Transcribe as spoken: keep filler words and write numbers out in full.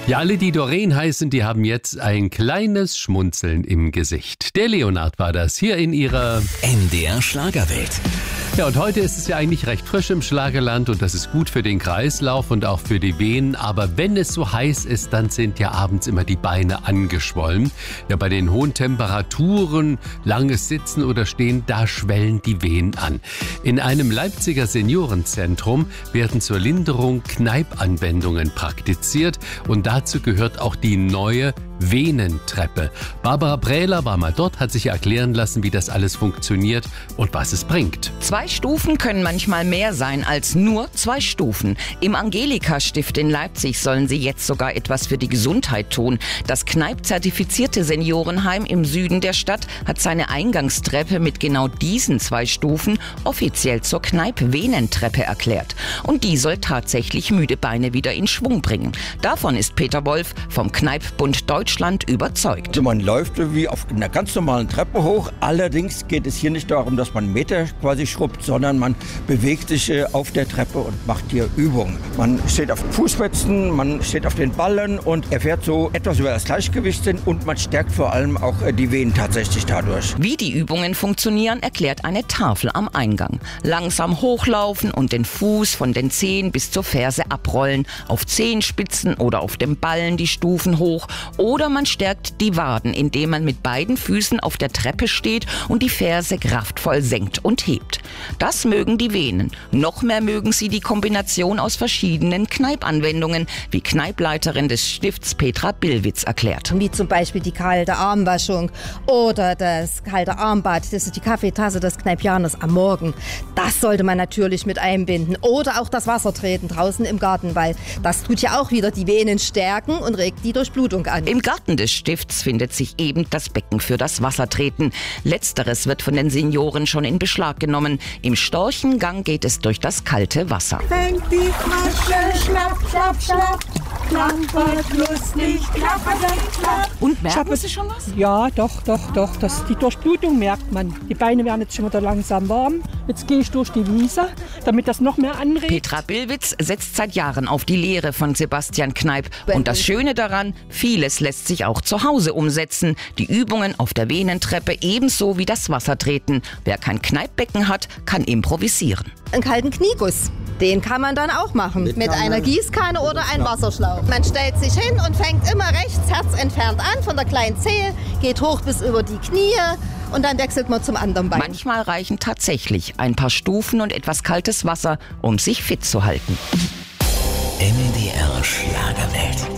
Ja, alle, die Doreen heißen, die haben jetzt ein kleines Schmunzeln im Gesicht. Der Leonard war das, hier in ihrer N D R Schlagerwelt. Ja, und heute ist es ja eigentlich recht frisch im Schlagerland und das ist gut für den Kreislauf und auch für die Venen. Aber wenn es so heiß ist, dann sind ja abends immer die Beine angeschwollen. Ja, bei den hohen Temperaturen, langes Sitzen oder Stehen, da schwellen die Venen an. In einem Leipziger Seniorenzentrum werden zur Linderung Kneipp-Anwendungen praktiziert und dazu gehört auch die neue Venentreppe. Barbara Prähler war mal dort, hat sich erklären lassen, wie das alles funktioniert und was es bringt. Zwei Stufen können manchmal mehr sein als nur zwei Stufen. Im Angelika-Stift in Leipzig sollen sie jetzt sogar etwas für die Gesundheit tun. Das Kneipp-zertifizierte Seniorenheim im Süden der Stadt hat seine Eingangstreppe mit genau diesen zwei Stufen offiziell zur Kneipp-Venentreppe erklärt. Und die soll tatsächlich müde Beine wieder in Schwung bringen. Davon ist Peter Wolf vom Kneipp-Bund Deutschland überzeugt. Also man läuft wie auf einer ganz normalen Treppe hoch. Allerdings geht es hier nicht darum, dass man Meter quasi schrubbt, sondern man bewegt sich auf der Treppe und macht hier Übungen. Man steht auf Fußspitzen, man steht auf den Ballen und erfährt so etwas über das Gleichgewichtssinn und man stärkt vor allem auch die Venen tatsächlich dadurch. Wie die Übungen funktionieren, erklärt eine Tafel am Eingang. Langsam hochlaufen und den Fuß von den Zehen bis zur Ferse abrollen, auf Zehenspitzen oder auf dem Ballen die Stufen hoch. Oder man stärkt die Waden, indem man mit beiden Füßen auf der Treppe steht und die Ferse kraftvoll senkt und hebt. Das mögen die Venen. Noch mehr mögen sie die Kombination aus verschiedenen Kneipp-Anwendungen, wie Kneippleiterin des Stifts Petra Billwitz erklärt. Wie zum Beispiel die kalte Armwaschung oder das kalte Armbad, das ist die Kaffeetasse des Kneipianers am Morgen. Das sollte man natürlich mit einbinden. Oder auch das Wassertreten draußen im Garten, weil das tut ja auch wieder die Venen stärken und regt die Durchblutung an. Im Garten des Stifts findet sich eben das Becken für das Wassertreten. Letzteres wird von den Senioren schon in Beschlag genommen. Im Storchengang geht es durch das kalte Wasser. Fängt die Flasche, schlapp, schlapp, schlapp, klappert lustig, klappert, klapp. Und merken Sie schon was? Ja, doch, doch, doch. Das, die Durchblutung merkt man. Die Beine werden jetzt schon wieder langsam warm. Jetzt gehe ich durch die Wiese, damit das noch mehr anregt. Petra Billwitz setzt seit Jahren auf die Lehre von Sebastian Kneipp. Und das Schöne daran, vieles lässt sich auch zu Hause umsetzen. Die Übungen auf der Venentreppe ebenso wie das Wassertreten. Wer kein Kneippbecken hat, kann improvisieren. Einen kalten Knieguss, den kann man dann auch machen. Mit, mit einer Gießkanne oder einem Wasserschlauch. Man stellt sich hin und fängt immer rechts herzentfernt an von der kleinen Zehe, geht hoch bis über die Knie und dann wechselt man zum anderen Bein. Manchmal reichen tatsächlich ein paar Stufen und etwas kaltes Wasser, um sich fit zu halten. N D R Schlagerwelt.